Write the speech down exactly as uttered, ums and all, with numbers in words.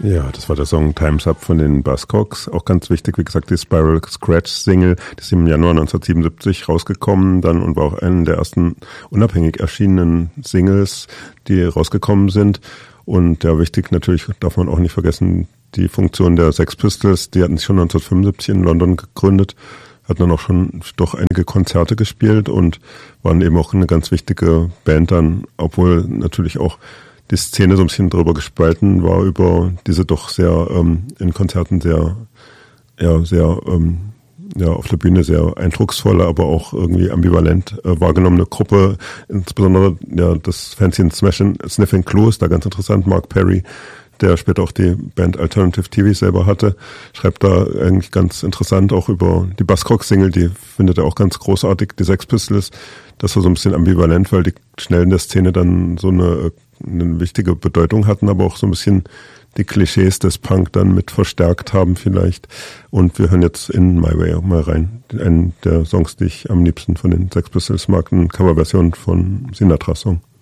Ja, das war der Song Time's Up von den Buzzcocks. Auch ganz wichtig, wie gesagt, die Spiral Scratch Single, die ist im Januar neunzehnhundertsiebenundsiebzig rausgekommen dann und war auch eine der ersten unabhängig erschienenen Singles, die rausgekommen sind. Und ja, wichtig natürlich, darf man auch nicht vergessen, die Funktion der Sex Pistols, die hatten sich schon neunzehnhundertfünfundsiebzig in London gegründet, hatten dann auch schon doch einige Konzerte gespielt und waren eben auch eine ganz wichtige Band dann, obwohl natürlich auch die Szene so ein bisschen drüber gespalten war über diese doch sehr ähm, in Konzerten sehr, ja, sehr, ähm, ja, auf der Bühne sehr eindrucksvolle, aber auch irgendwie ambivalent äh, wahrgenommene Gruppe, insbesondere ja das Fancy Smash and Sniffing Clues, da ganz interessant, Mark Perry, der später auch die Band Alternative T V selber hatte, schreibt da eigentlich ganz interessant auch über die Buzzcocks-Single, die findet er auch ganz großartig, die Sex Pistols. Das war so ein bisschen ambivalent, weil die schnell in der Szene dann so eine, eine wichtige Bedeutung hatten, aber auch so ein bisschen die Klischees des Punk dann mit verstärkt haben vielleicht. Und wir hören jetzt in My Way auch mal rein. Einen der Songs, die ich am liebsten von den Sex Pistols mag, eine Coverversion von Sinatra-Song.